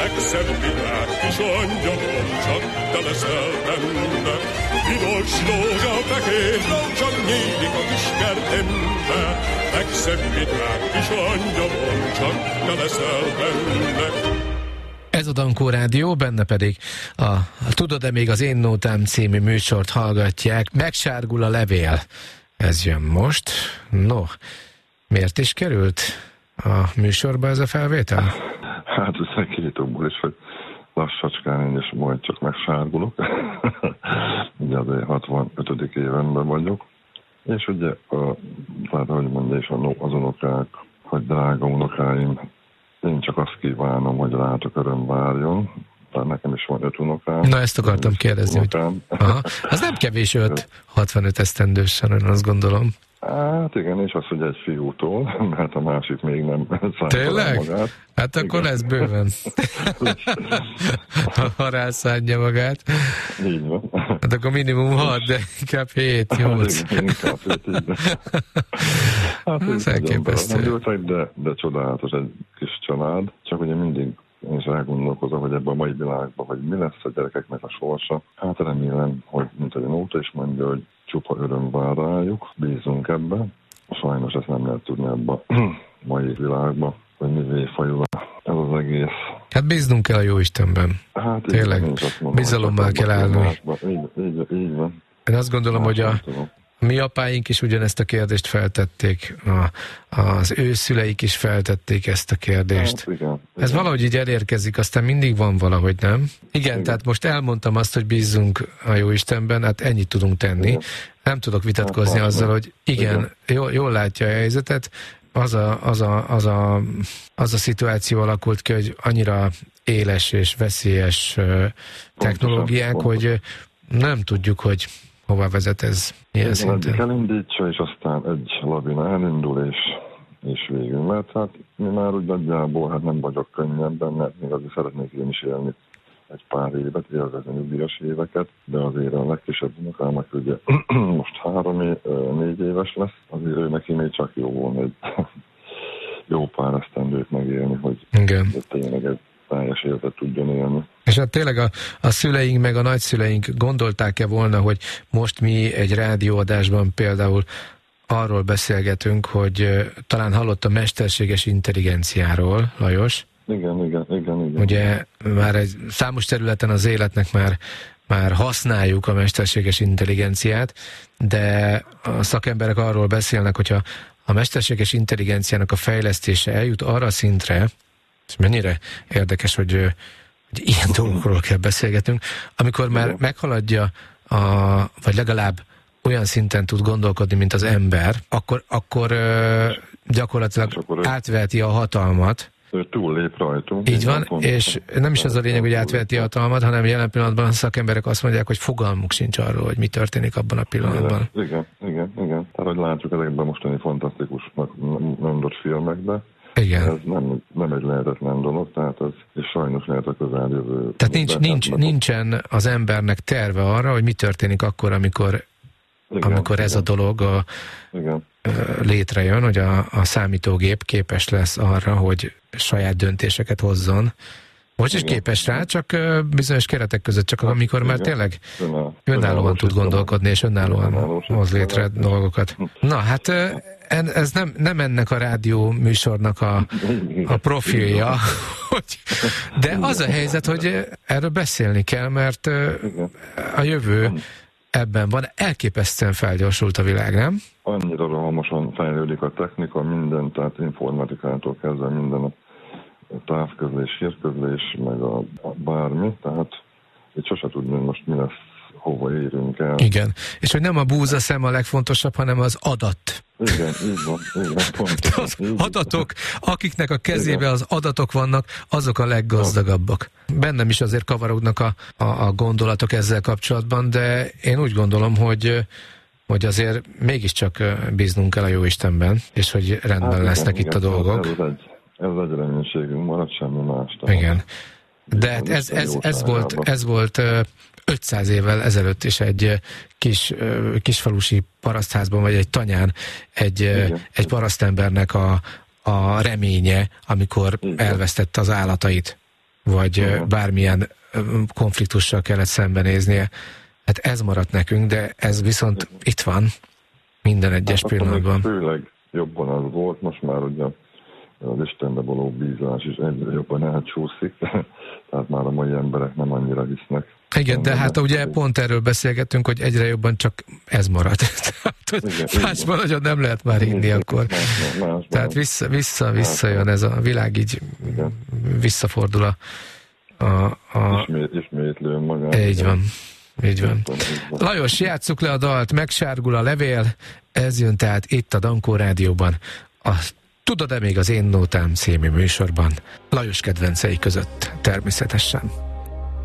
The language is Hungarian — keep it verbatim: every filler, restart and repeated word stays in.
legszebb virág kis angyalom, csak te leszel benne. Piros rózsa, fehér rózsa, nyílik a kis kertembe. Legszebb virág kis angyalom, csak te leszel benne. Ez a Dankó Rádió, benne pedig a, a Tudod-e még az Én Nótám című műsort hallgatják. Megsárgul a levél. Ez jön most. No, miért is került a műsorba ez a felvétel? Hát ez két okból is, hogy lassacskán én is majd csak megsárgulok. Ugye azért hatvanötödik évenben vagyok. És ugye, a, tehát ahogy mondja is az unokák, hogy drága unokáim, én csak azt kívánom, hogy rátok öröm várjon. Tehát nekem is van öt unokám. Na, ezt akartam kérdezni, hogy aha, az nem kevés öt hatvanöt esztendősen, azt gondolom. Hát igen, és az, hogy egy fiútól, mert a másik még nem szállta tényleg? magát. Hát akkor igen. Lesz bőven. Ha rászánja magát. Így van. Hát akkor minimum hat, de inkább hét, nyolc. Igen, inkább hét, így van. Hát ez elképesztő. De, de csodálatos egy kis család. Csak ugye mindig én is elgondolkozom, hogy ebben a mai világban, hogy mi lesz a gyerekeknek a sorsa. Hát remélem, hogy mint egy Nóta is mondja, hogy csupa öröm vár rájuk, bízunk ebben. Sajnos ezt nem lehet tudni ebben a mai világban, hogy mivé fajul ez az egész. Hát bíznunk kell a Jóistenben. Hát tényleg, bizalommal kell állni. Így, így, így van. Én azt gondolom, hát, hogy a mi apáink is ugyanezt a kérdést feltették, a, az ő szüleik is feltették ezt a kérdést. Hát, igen, igen. Ez valahogy így elérkezik, aztán mindig van valahogy, nem? Igen, igen, tehát most elmondtam azt, hogy bízzunk a Jóistenben, hát ennyit tudunk tenni. Igen. Nem tudok vitatkozni hát, azzal, hogy igen, igen. Jól, jól látja a helyzetet. Az a, az, a, az, a, az a szituáció alakult ki, hogy annyira éles és veszélyes technológiák, pontosan, hogy nem tudjuk, hogy hova vezet ez ilyen szinten. Elindítsa, és aztán egy lavina elindul, és, és végül. Mert hát mi már úgy nagyjából hát nem vagyok könnyebben, mert még azért szeretnék én is élni egy pár évet, élvezni nyugdíjas éveket, de azért a legkisebb unokának ugye most három, év, négy éves lesz, azért ő neki még csak jó volna egy jó pár esztendőt megélni, hogy tényleg egy teljes életet tudjon élni. És hát tényleg a, a szüleink meg a nagyszüleink gondolták-e volna, hogy most mi egy rádióadásban például arról beszélgetünk, hogy talán hallott a mesterséges intelligenciáról, Lajos? Igen, igen, igen, igen. Ugye már egy számos területen az életnek már, már használjuk a mesterséges intelligenciát, de a szakemberek arról beszélnek, hogyha a mesterséges intelligenciának a fejlesztése eljut arra a szintre, és mennyire érdekes, hogy, hogy ilyen dolgokról kell beszélgetnünk, amikor már igen. meghaladja, a, vagy legalább olyan szinten tud gondolkodni, mint az ember, akkor, akkor gyakorlatilag akkor átveheti a hatalmat. Ő túllép rajtunk. Így van, van és nem is az a lényeg, hogy átveheti a hatalmat, hanem jelen pillanatban a szakemberek azt mondják, hogy fogalmuk sincs arról, hogy mi történik abban a pillanatban. Igen, igen, igen. Tehát, hogy látjuk ezekben mostani fantasztikus mondott filmekben, igen. Ez nem, nem egy lehetetlen dolog, tehát ez és sajnos lehet a közeljövő. Tehát nincs, nincs, nincsen az embernek terve arra, hogy mi történik akkor, amikor, igen, amikor ez igen. a dolog a, igen. létrejön, hogy a, a számítógép képes lesz arra, hogy saját döntéseket hozzon. Most is igen. képes rá, csak bizonyos keretek között, csak hát, amikor igen. már tényleg önállóan, önállóan tud gondolkodni, és önállóan, önállóan hoz létre dolgokat. Na, hát ez nem, nem ennek a rádió műsornak a, a profilja, hogy, de az a helyzet, hogy erről beszélni kell, mert a jövő ebben van. Elképesztően felgyorsult a világ, nem? Annyira rohamosan fejlődik a technika, minden, tehát informatikától kezdve minden a távközlés, hírközlés, meg a, a bármi, tehát itt sose tudni, most mi lesz, hova érünk el. Igen, és hogy nem a búzaszem a legfontosabb, hanem az adat. Igen, így van, így van, pontosan. Az így adatok, akiknek a kezébe az adatok vannak, azok a leggazdagabbak. Bennem is azért kavarognak a, a, a gondolatok ezzel kapcsolatban, de én úgy gondolom, hogy hogy azért mégiscsak bíznunk kell a Jóistenben, és hogy rendben hát, lesznek igen, itt igen, a dolgok. Ez egy, ez egy reménységünk, marad semmi más. Igen. De hát ez, ez, ez, volt, ez volt ötszáz évvel ezelőtt is egy kis, kisfalusi parasztházban, vagy egy tanyán egy, igen, egy parasztembernek a, a reménye, amikor igen. elvesztette az állatait. vagy uh-huh. bármilyen konfliktussal kellett szembenéznie. Hát ez maradt nekünk, de ez viszont uh-huh. itt van minden egyes hát pillanatban. Főleg jobban az volt, most már ugye az Istenbe való bízás is egyre jobban elcsúszik, tehát már a mai emberek nem annyira hisznek. Igen, de hát ugye pont erről beszélgettünk, hogy egyre jobban csak ez marad. Tehát, másban nagyon nem lehet már hinni igen, akkor. Más, más, más, Tehát vissza, vissza, visszajön ez a világ, így igen. visszafordul a... a, a... Ismét, ismétlően magát. Így van. Így van. Lajos, játsszuk le a dalt, megsárgul a levél, ez jön tehát itt a Dankó Rádióban, a Tudod-e még az Én Nótám című műsorban, Lajos kedvencei között természetesen.